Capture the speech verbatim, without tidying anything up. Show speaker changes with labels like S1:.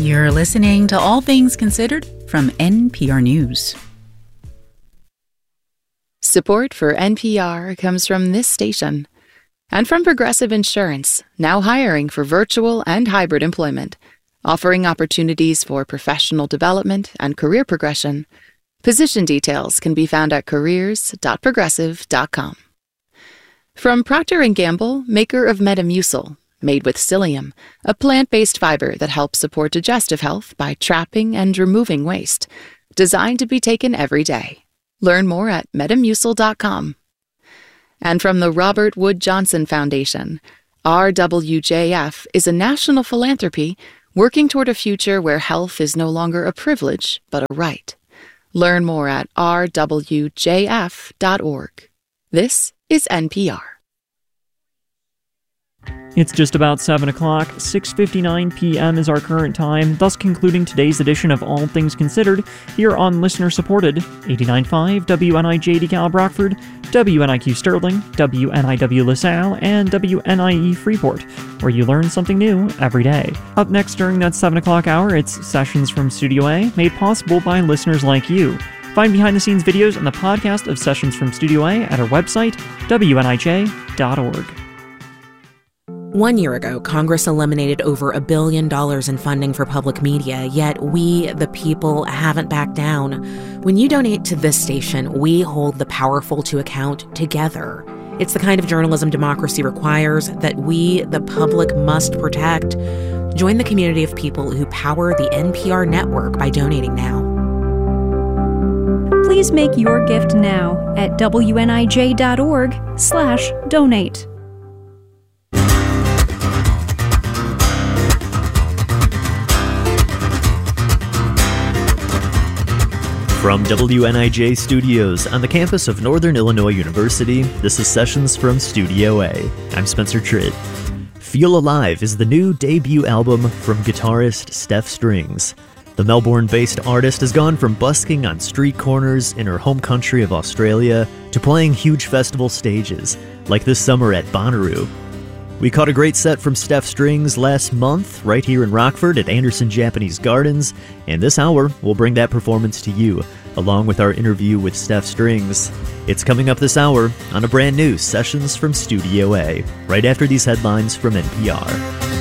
S1: You're listening to All Things Considered from N P R News. Support for N P R comes from this station and from Progressive Insurance, now hiring for virtual and hybrid employment, offering opportunities for professional development and career progression. Position details can be found at careers dot progressive dot com. From Procter and Gamble, maker of Metamucil, made with psyllium, a plant-based fiber that helps support digestive health by trapping and removing waste, designed to be taken every day. Learn more at metamucil dot com. And from the Robert Wood Johnson Foundation, R W J F is a national philanthropy working toward a future where health is no longer a privilege, but a right. Learn more at r w j f dot org. This is N P R.
S2: It's just about seven o'clock, six fifty-nine p.m. is our current time, thus concluding today's edition of All Things Considered here on listener-supported eighty-nine point five W N I J DeKalb Rockford, W N I Q Sterling, W N I W LaSalle, and W N I E Freeport, where you learn something new every day. Up next during that seven o'clock hour, it's Sessions from Studio A, made possible by listeners like you. Find behind-the-scenes videos and the podcast of Sessions from Studio A at our website, W N I J dot org.
S3: One year ago, Congress eliminated over a billion dollars in funding for public media, yet we, the people, haven't backed down. When you donate to this station, we hold the powerful to account together. It's the kind of journalism democracy requires that we, the public, must protect. Join the community of people who power the N P R network by donating now.
S4: Please make your gift now at W N I J dot org slash donate.
S5: From W N I J Studios on the campus of Northern Illinois University, this is Sessions from Studio A. I'm Spencer Tritt. Feel Alive is the new debut album from guitarist Steph Strings. The Melbourne-based artist has gone from busking on street corners in her home country of Australia to playing huge festival stages, like this summer at Bonnaroo. We caught a great set from Steph Strings last month, right here in Rockford at Anderson Japanese Gardens, and this hour we'll bring that performance to you, along with our interview with Steph Strings. It's coming up this hour on a brand new Sessions from Studio A, right after these headlines from N P R.